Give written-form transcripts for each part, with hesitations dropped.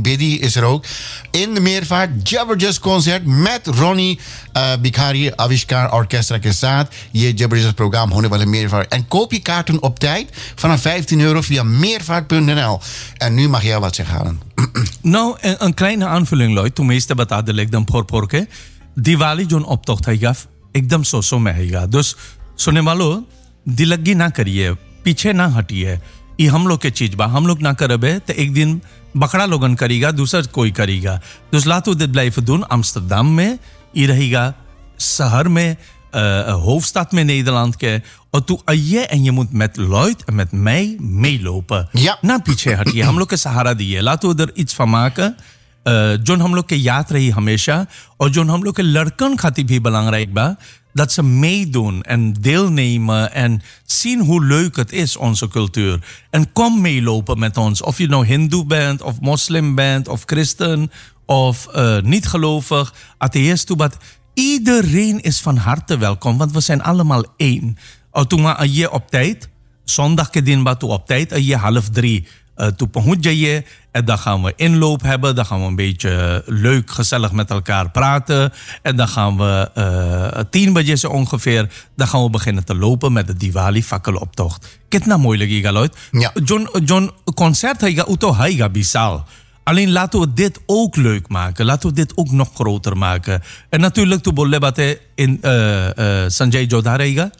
Biddy is er ook. In de meervaart, Jabberjazz concert met Ronnie Bikari, Avishkar Orchestra के साथ. ये Jabberjazz programma होने वाले meervaart. En koop je kaarten op tijd vanaf €15 via meervaart.nl. En nu mag jij wat zeggen, Alan. Nou, een kleine aanvulling, Lloyd. Toen meeste bata de dan porke. Diwali zone optocht है एकदम सो में है. Dus सुने वालों दिलगी ना करिए, पीछे ना हटिए. ये हम लोग के चीज बा, हम लोग ना करबे तो एक दिन बकरा लोगन करेगा, दूसरा कोई करेगा. Dus laten we dit blijven doen. Amsterdam में ये रहेगा, शहर में, hoofdstad में Nederland के. और तू आइए en je moet met Lloyd en met mij meelopen. Ja. ना पीछे हटिए, हम लोग के सहारा दिए. Laten we er iets van maken. जो हम लोग के याद रही हमेशा और जो हम लोग के लड़कन खातिर भी belangrijk बा. Dat ze meedoen en deelnemen en zien hoe leuk het is, onze cultuur. En kom meelopen met ons. Of je nou hindoe bent, of moslim bent, of christen, of niet gelovig, atheïst. Iedereen is van harte welkom, want we zijn allemaal één. Toen maar je op tijd, zondag ke din ba toe op tijd, je 2:30. Toen pahunch jaye, en dan gaan we inloop hebben. Dan gaan we een beetje leuk, gezellig met elkaar praten. En dan gaan we 10 baje zo ongeveer. Dan gaan we beginnen te lopen met de Diwali fakkeloptocht. Kitna moeilijk is Lloyd. Ja. John concert haiga uto haiga bisal. Alleen laten we dit ook leuk maken. Laten we dit ook nog groter maken. En natuurlijk toen bolle bate in Sanjay Jodha रहेगा.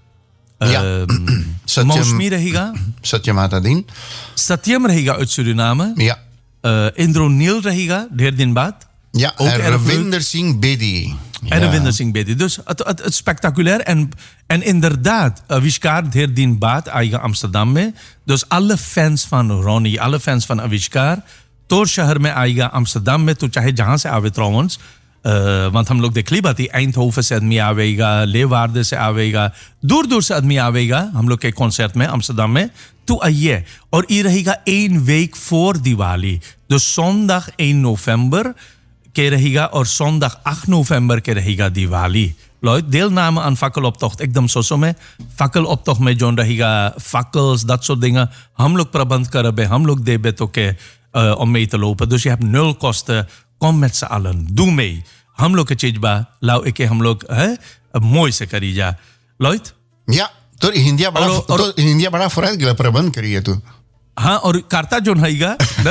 Mosmi रहेगा. Satyam Atadin. Satyam रहेगा uit Suriname. Ja. Indronil रहेगा, ढेर दिन बाद. Ja, en Ravinder Singh Bedi. En Ravinder Singh Bedi. Dus het spectaculair. En inderdaad, Avishkar ढेर दिन बाद आएगा Amsterdam में. Dus alle fans van Ronnie, alle fans van Avishkar, तोर शहर में आएगा Amsterdam में. तो चाहे जहाँ से आवे trouwens. Want हम लोग देख ली बात Eindhoven से आदमी आवेगा, लेवार्डे से आवेगा, दूर दूर से आदमी आवेगा हम लोग के कॉन्सर्ट में Amsterdam में. तो आइए और ये रहेगा 1 week voor Diwali. Dus zondag 1 november के रहेगा और zondag 8 november के रहेगा Diwali. Lloyd, deelname aan fakkeloptocht एकदम सोसो में fakkeloptocht में जोन रहेगा fakkels, dat soort dingen. हम लोग प्रबंध करबे, हम लोग देबे तो के om mee te lopen. Dus je hebt 0 kosten. Kom met z'n allen. Doe mee. हम लोग के चीज बा लाओ एके हम लोग मोय से करी जा. Lloyd? Ja, तो इंडिया बड़ा फौरन गला प्रबंध करिए तू. हाँ, और कार्ता जोन हाईगा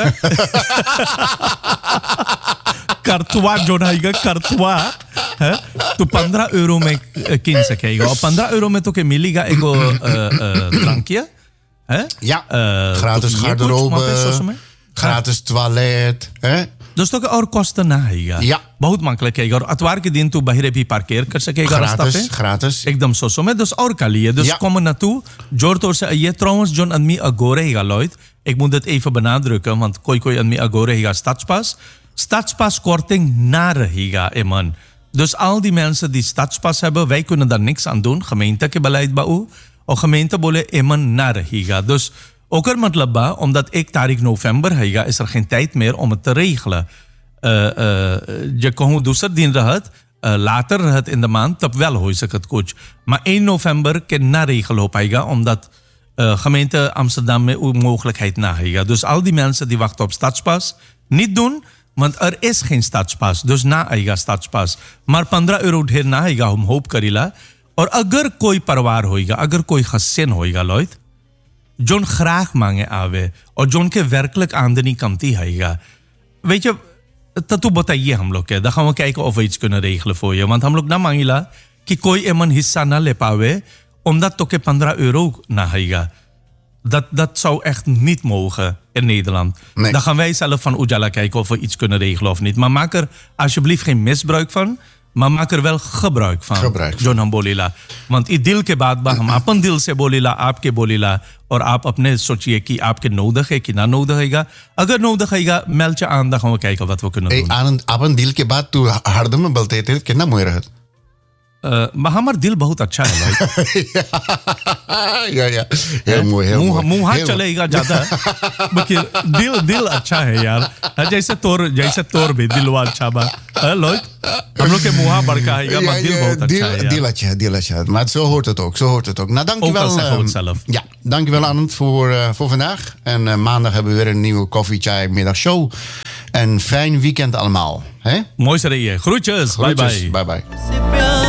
करतवा जोन हाईगा करतवा है तो €15 में किन सकेगा. और €15 में तो के मिलेगा एगो drankje है. Ja, gratis garderobe, gratis toilet, hè? Dus तो और kosten ना आएगा. Ja. बहुत makkelijk है. और अतवार के दिन तू बाहर भी पार्केर कर सकेगा रास्ता पे. Gratis. एकदम सोसो में. Dus और का लिए. Dus kom er naartoe. Jortor se je trouwens John admi agorega Lloyd. Ik moet het even benadrukken want kooi admi agorega stadspas. Stadspas korting na रहेगा eman. Dus al die mensen die stadspas hebben, wij kunnen daar niks aan doen. Gemeente के beleid bau. और gemeente बोले eman na रहेगा. Dus ook er मतलब बा, omdat ik तारीख november हैगा, is er geen tijd meer om het te regelen. Je कहूँ दूसर दिन रहत, later रहत in de maand, तब wel हो सकत कुछ. Maar 1 november के ना regel हो पाएगा, omdat gemeente Amsterdam में वो mogelijkheid ना हैगा. Dus al die mensen die wachten op stadspas, niet doen, want er is geen stadspas. Dus na आएगा stadspas. Maar €15 ढेर ना हैगा, हम hope करीला. और अगर कोई परिवार होएगा, अगर कोई gesin होएगा, Lloyd, जोन graag मांगे आवे और जोन के werkelijk आमदनी कमती हैगा. Weet je, dat तू बताइए हम लोग के. Dan gaan we kijken of we iets kunnen regelen voor je. Want हम लोग ना मांगिला कि कोई एमन हिस्सा ना ले पावे omdat तो के €15 ना हैगा. Dat zou echt niet mogen in Nederland. Nee. Dan gaan wij zelf van Ujala kijken of we iets kunnen regelen of niet. Maar maak er alsjeblieft geen misbruik van. Maar maak er wel gebruik van. John हम बोलेला. Want ई दिल के बाद बा हम अपन दिल से बोलेला, आपके बोलेला और आप अपने सोचिए कि आपके nodig है कि ना nodig हैगा. अगर nodig हैगा, meld je aan, dan gaan we kijken wat we kunnen doen. Aan अपन दिल के बाद तू हरदम में बोलते थे कितना मोय रहत. Maar हमारा दिल बहुत अच्छा है भाई. Ja. Heel mooi, heel mooi. मुंह हाथ चलेगा ज्यादा. बाकी दिल अच्छा है यार. जैसे तोर भी दिलवा अच्छा बा. Lloyd, हम लोग के मुंह बड़का हैगा, maar दिल बहुत अच्छा है यार. Diel अच्छा. Maar zo hoort het ook. Nou, dankjewel. Ja, dankjewel Arnold voor vandaag. En maandag hebben we weer een nieuwe koffie, chai, middagshow. een fijn weekend allemaal. Hè? Mooi zei je. Groetjes. Bye bye. Bye bye.